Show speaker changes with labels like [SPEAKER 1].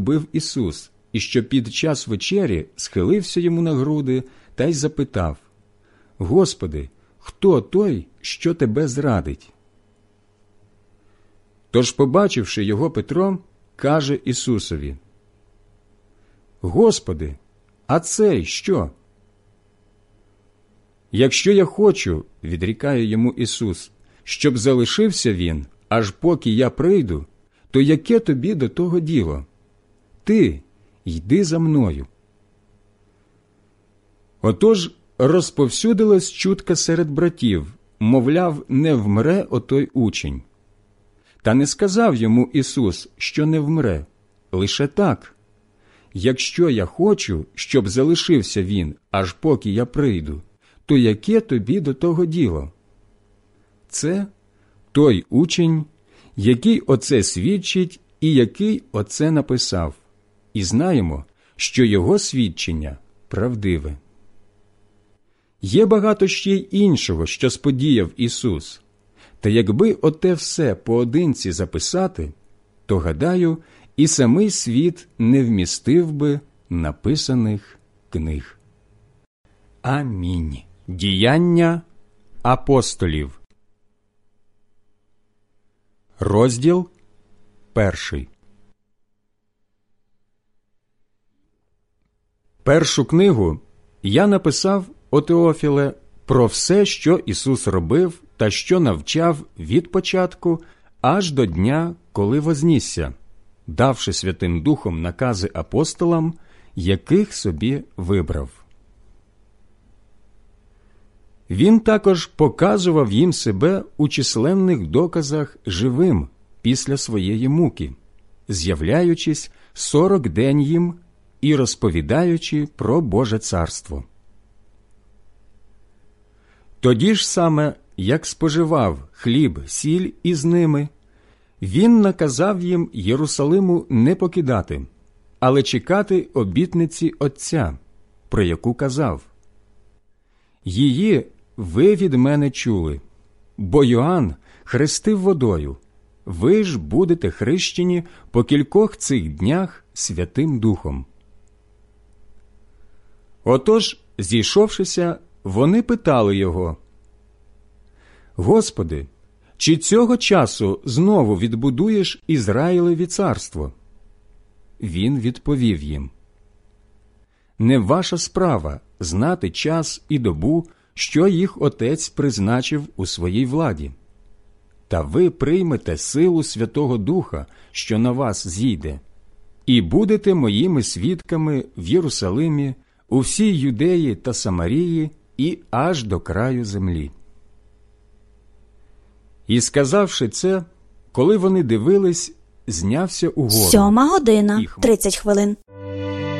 [SPEAKER 1] бив Ісус, і що під час вечері схилився йому на груди та й запитав: «Господи, хто той, що тебе зрадить?» Тож, побачивши його Петро, каже Ісусові: «Господи, а цей що?» «Якщо я хочу, – відрікає йому Ісус, – щоб залишився він, аж поки я прийду, то яке тобі до того діло? Ти йди за мною». Отож розповсюдилась чутка серед братів, мовляв, не вмре отой учень. Та не сказав йому Ісус, що не вмре, лише так: «Якщо я хочу, щоб залишився він, аж поки я прийду, то яке тобі до того діло?» Це той учень, який оце свідчить і який оце написав, і знаємо, що його свідчення правдиве. Є багато ще й іншого, що сподіяв Ісус, та якби оте все поодинці записати, то, гадаю, і самий світ не вмістив би написаних книг. Амінь. Діяння апостолів. Розділ 1. Першу книгу я написав, о Теофіле, про все, що Ісус робив та що навчав від початку аж до дня, коли вознісся, давши Святим Духом накази апостолам, яких собі вибрав. Він також показував їм себе у численних доказах живим після своєї муки, з'являючись 40 день їм і розповідаючи про Боже царство. Тоді ж саме, як споживав хліб, сіль із ними, він наказав їм Єрусалиму не покидати, але чекати обітниці Отця, про яку казав: «Її ви від мене чули, бо Йоанн хрестив водою, ви ж будете хрещені по кількох цих днях Святим Духом». Отож, зійшовшися, вони питали його: «Господи, чи цього часу знову відбудуєш Ізраїлеві царство?» Він відповів їм: «Не ваша справа знати час і добу, що їх Отець призначив у своїй владі. Та ви приймете силу Святого Духа, що на вас зійде, і будете моїми свідками в Єрусалимі, у всій Юдеї та Самарії і аж до краю землі». І, сказавши це, коли вони дивились, знявся угору.
[SPEAKER 2] 7:30.